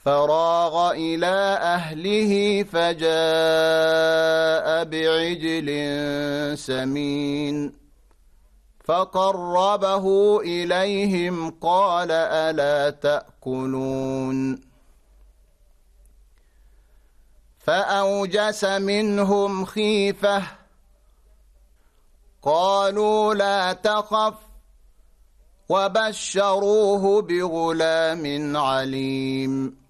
فراغ إلى أهله فجاء بعجل سمين فقربه إليهم قال ألا تأكلون فأوجس منهم خيفة قالوا لا تخف وبشروه بغلام عليم